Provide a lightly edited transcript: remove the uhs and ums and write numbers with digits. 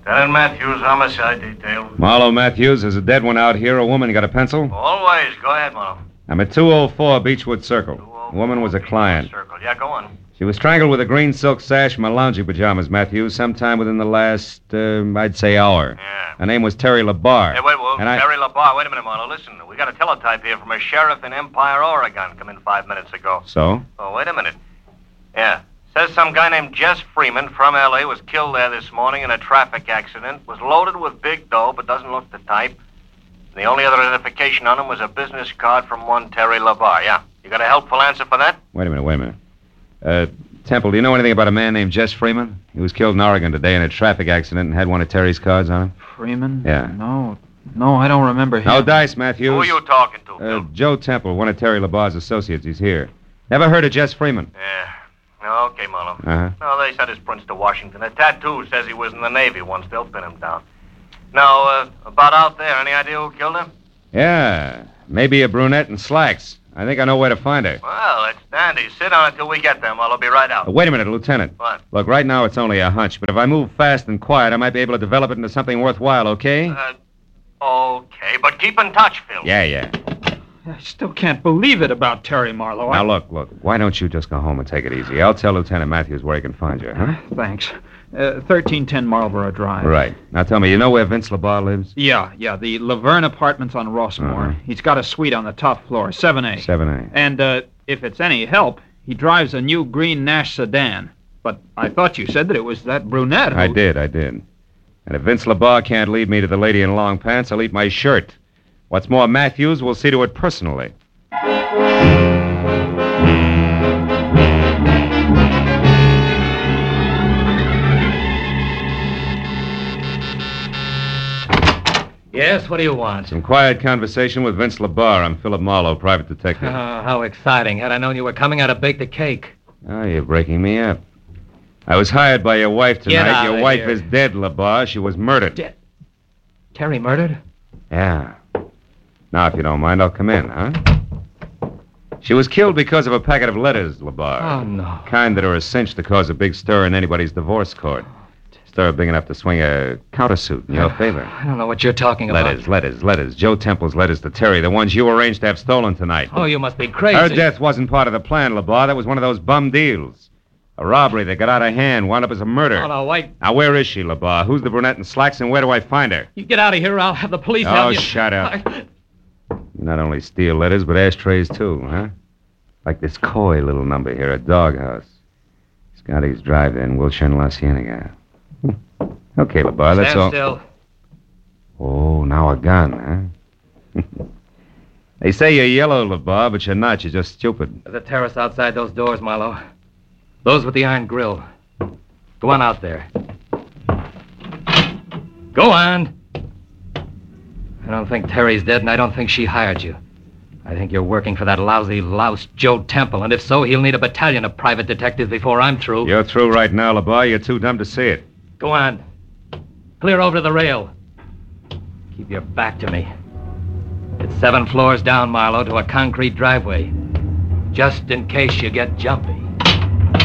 Lieutenant Matthews, homicide detail. Marlowe Matthews, there's a dead one out here. A woman. You got a pencil? Always. Go ahead, Marlowe. I'm at 204 Beechwood Circle. The woman was a client. Circle. Yeah, go on. She was strangled with a green silk sash from her lounging pajamas, Matthews, sometime within the last, I'd say, hour. Yeah. Her name was Terry LaBarre. Hey, wait, Terry LaBarre. Wait a minute, Marlowe. Listen, we got a teletype here from a sheriff in Empire, Oregon. Come in 5 minutes ago. So? Oh, wait a minute. Yeah. Says some guy named Jess Freeman from L.A. was killed there this morning in a traffic accident. Was loaded with big dough, but doesn't look the type. The only other identification on him was a business card from one Terry LaBarre. Yeah. You got a helpful answer for that? Wait a minute. Temple, do you know anything about a man named Jess Freeman? He was killed in Oregon today in a traffic accident and had one of Terry's cards on him. Freeman? Yeah. No, I don't remember him. No dice, Matthews. Who are you talking to, Bill? Joe Temple, one of Terry LaBarre's associates. He's here. Never heard of Jess Freeman? Yeah. Okay, Marlowe. Uh-huh. No, they sent his prints to Washington. A tattoo says he was in the Navy once. They'll pin him down. Now, about out there, any idea who killed him? Yeah, maybe a brunette in slacks. I think I know where to find her. Well, it's dandy. Sit down until we get there, Marlowe. I'll be right out. Wait a minute, Lieutenant. What? Look, right now it's only a hunch, but if I move fast and quiet, I might be able to develop it into something worthwhile, okay? Okay, but keep in touch, Phil. Yeah. I still can't believe it about Terry Marlowe. Now, look. Why don't you just go home and take it easy? I'll tell Lieutenant Matthews where he can find you, huh? Thanks. 1310 Marlborough Drive. Right. Now, tell me, you know where Vince LaBarre lives? Yeah, the Laverne Apartments on Rossmore. Uh-huh. He's got a suite on the top floor, 7A. 7A. And, if it's any help, he drives a new green Nash sedan. But I thought you said that it was that brunette who... I did. And if Vince LaBarre can't lead me to the lady in long pants, I'll eat my shirt. What's more, Matthews will see to it personally. Yes, what do you want? Some quiet conversation with Vince LaBarre. I'm Philip Marlowe, private detective. Oh, how exciting. Had I known you were coming, I'd have baked a cake. Oh, you're breaking me up. I was hired by your wife tonight. Get out Your of wife here. is dead, LaBarre. She was murdered. Dead? Terry murdered? Yeah. Now, if you don't mind, I'll come in, huh? She was killed because of a packet of letters, LaBarre. Oh, no. Kind that are a cinch to cause a big stir in anybody's divorce court. Stir big enough to swing a countersuit in your favor. I don't know what you're talking about. Letters. Joe Temple's letters to Terry, the ones you arranged to have stolen tonight. Oh, you must be crazy. Her death wasn't part of the plan, LaBarre. That was one of those bum deals. A robbery that got out of hand, wound up as a murder. Oh, no, wait. Now, where is she, LaBarre? Who's the brunette in slacks, and where do I find her? You get out of here, or I'll have the police Oh, help you. shut up. You not only steal letters, but ashtrays, too, huh? Like this coy little number here, a doghouse. Scotty's Drive in Wilshire and La Cienega. Okay, LaBarre, that's all. Stand still. Oh, now a gun, huh? They say you're yellow, LaBarre, but you're not. You're just stupid. There's a terrace outside those doors, Marlowe. Those with the iron grill. Go on out there. Go on. I don't think Terry's dead, and I don't think she hired you. I think you're working for that lousy louse, Joe Temple, and if so, he'll need a battalion of private detectives before I'm through. You're through right now, LaBarre. You're too dumb to see it. Go on. Clear over to the rail. Keep your back to me. It's 7 floors down, Marlowe, to a concrete driveway. Just in case you get jumpy.